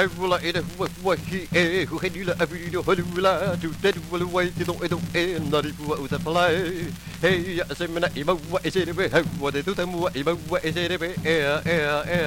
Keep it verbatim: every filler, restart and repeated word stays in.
hula e hua hua hi e hu he nula a vi holula tu te wala wai te do e do e na ri fu u ta play hey ya se mena i ma wa e se re be ha wa te tu ta mu wa i ma wa e se re be e e e